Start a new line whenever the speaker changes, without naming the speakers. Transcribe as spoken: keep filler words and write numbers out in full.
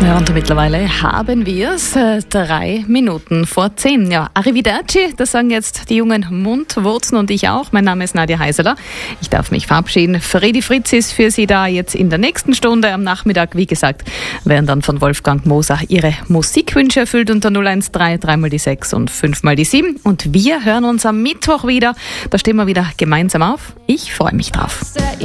Ja, und mittlerweile haben wir es äh, drei Minuten vor zehn. Ja, Arrivederci, das sagen jetzt die jungen Mundwurzen und ich auch. Mein Name ist Nadja Heiseler. Ich darf mich verabschieden. Fredi Fritz ist für Sie da jetzt in der nächsten Stunde am Nachmittag. Wie gesagt, werden dann von Wolfgang Moser Ihre Musikwünsche erfüllt unter null eins drei, drei mal die sechs und fünf mal die sieben. Und wir hören uns am Mittwoch wieder. Da stehen wir wieder gemeinsam auf. Ich freue mich drauf.